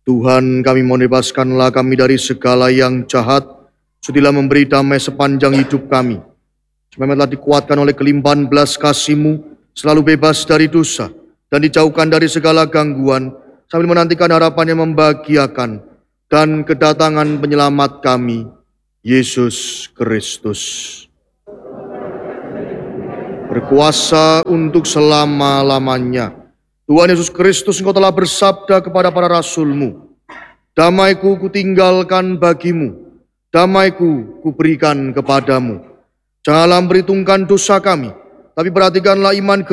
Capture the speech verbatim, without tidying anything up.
Tuhan, kami mohon bebaskanlah kami dari segala yang jahat, sudilah memberi damai sepanjang hidup kami. Supaya telah dikuatkan oleh kelimpahan belas kasih-Mu, selalu bebas dari dosa, dan dijauhkan dari segala gangguan, sambil menantikan harapan yang membahagiakan, dan kedatangan penyelamat kami, Yesus Kristus. Berkuasa untuk selama-lamanya. Tuhan Yesus Kristus, Engkau telah bersabda kepada para rasul-Mu, damai-Ku kutinggalkan bagimu, damai-Ku kuberikan kepadamu. Janganlah memperhitungkan dosa kami, tapi perhatikanlah iman